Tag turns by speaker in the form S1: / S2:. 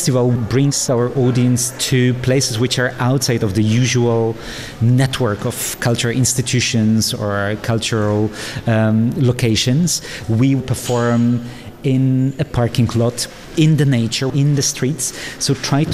S1: festival brings our audience to places which are outside of the usual network of cultural institutions or cultural locations. We perform in a parking lot, in the nature, in the streets. So try